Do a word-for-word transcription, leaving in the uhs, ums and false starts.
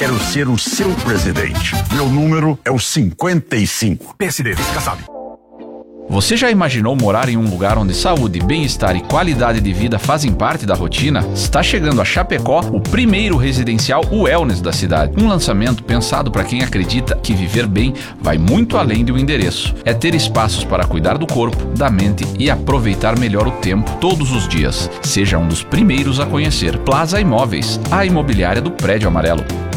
Quero ser o seu presidente. Meu número é o cinquenta e cinco. P S D, fica sabe. Você já imaginou morar em um lugar onde saúde, bem-estar e qualidade de vida fazem parte da rotina? Está chegando a Chapecó o primeiro residencial wellness da cidade. Um lançamento pensado para quem acredita que viver bem vai muito além de um endereço. É ter espaços para cuidar do corpo, da mente e aproveitar melhor o tempo todos os dias. Seja um dos primeiros a conhecer Plaza Imóveis, a imobiliária do Prédio Amarelo.